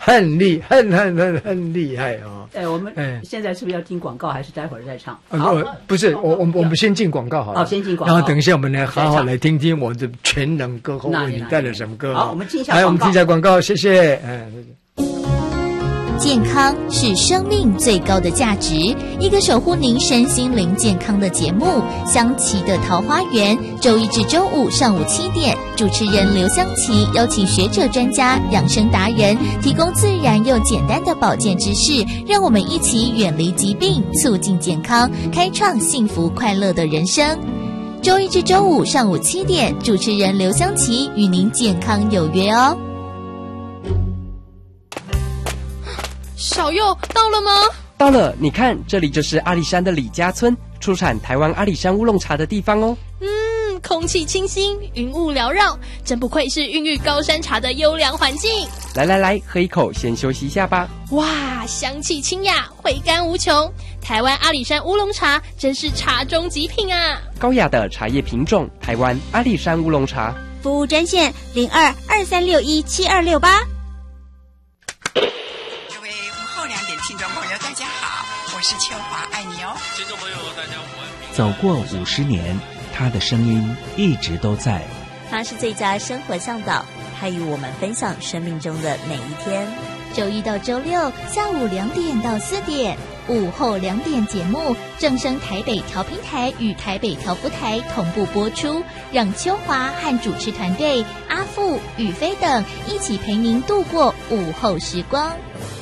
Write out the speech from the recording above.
很厉害哦。 我们现在是不是要听广告，还是待会儿再唱？ 不是，我们先进广告好了。 先进广告。 然后等一下我们来好好来听听我的全能歌后为你带来什么歌。 好，我们听一下广告。 来，我们听一下广告，谢谢。 健康是生命最高的价值，一个守护您身心灵健康的节目《香琪的桃花源》，周一至周五上午7点，主持人刘香琪邀请学者专家、养生达人，提供自然又简单的保健知识，让我们一起远离疾病，促进健康，开创幸福快乐的人生。周一至周五上午7点，主持人刘香琪与您健康有约哦。 小佑到了吗？ 到了，你看，这里就是阿里山的李家村，出产台湾阿里山乌龙茶的地方哦。 空气清新，云雾缭绕，真不愧是孕育高山茶的优良环境。 来，喝一口，先休息一下吧。 哇，香气清雅，回甘无穷。台湾阿里山乌龙茶真是茶中极品啊！ 高雅的茶叶品种，台湾阿里山乌龙茶。 服务专线02-2361-7268。 听众朋友大家好，我是秋华，爱你哦。 听众朋友大家好。 走过50年，他的声音一直都在。 他是最佳生活向导，他与我们分享生命中的每一天。 周一到周六下午2点到4点，午后2点节目正声台北调频台与台北调布台同步播出，让秋华和主持团队阿富、宇飞等一起陪您度过午后时光。